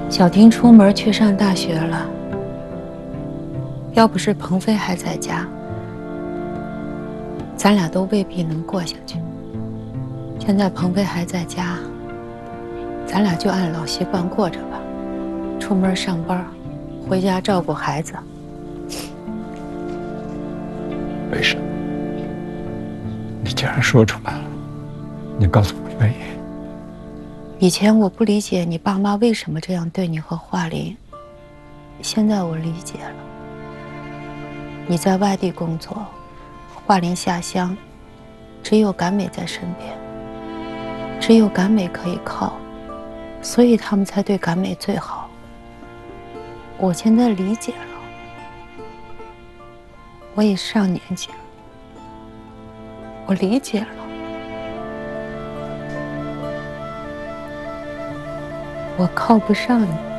小婷出门去上大学了，要不是鹏飞还在家，咱俩都未必能过下去。现在鹏飞还在家，咱俩就按老习惯过着吧，出门上班，回家照顾孩子。 为什么？你既然说出来了，你告诉我原因。 以前我不理解你爸妈为什么这样对你和华林，现在我理解了。你在外地工作，华林下乡，只有赶美在身边，只有赶美可以靠，所以他们才对赶美最好。我现在理解了，我也上年纪了，我理解了。我靠不上你。